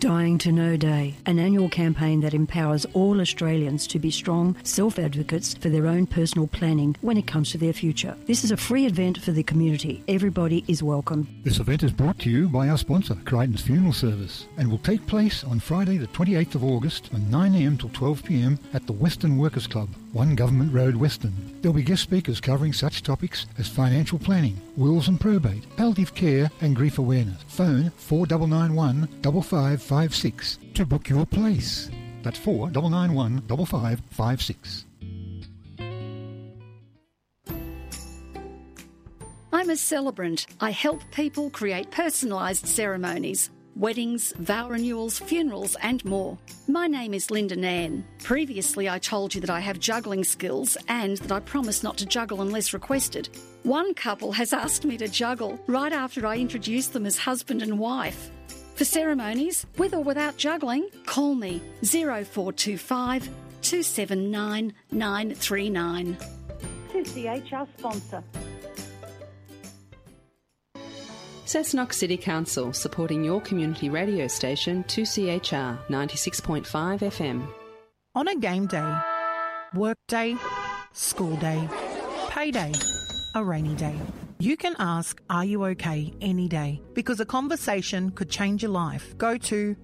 Dying to Know Day, an annual campaign that empowers all Australians to be strong self-advocates for their own personal planning when it comes to their future. This is a free event for the community. Everybody is welcome. This event is brought to you by our sponsor, Crichton's Funeral Service, and will take place on Friday the 28th of August from 9am till 12pm at the Western Workers Club, 1 Government Road, Western. There'll be guest speakers covering such topics as financial planning, wills and probate, palliative care and grief awareness. Phone 4991 5556 to book your place. That's 4991 5556. I'm a celebrant. I help people create personalised ceremonies. Weddings, vow renewals, funerals and more. My name is Linda Nairn. Previously I told you that I have juggling skills and that I promise not to juggle unless requested. One couple has asked me to juggle right after I introduced them as husband and wife. For ceremonies, with or without juggling, call me 0425 279 939. 2CHR sponsor. Cessnock City Council, supporting your community radio station 2CHR 96.5 FM. On a game day, work day, school day, payday, a rainy day, you can ask, "Are you okay?" any day, because a conversation could change your life. Go to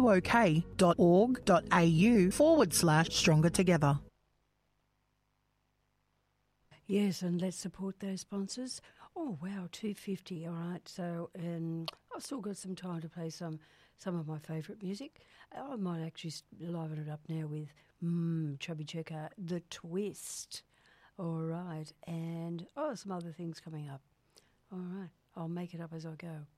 areyouok.org.au/stronger together. Yes, and let's support those sponsors. Oh, wow, 250. All right, so I've still got some time to play some of my favourite music. I might actually liven it up now with Chubby Checker, The Twist. All right, and some other things coming up. All right, I'll make it up as I go.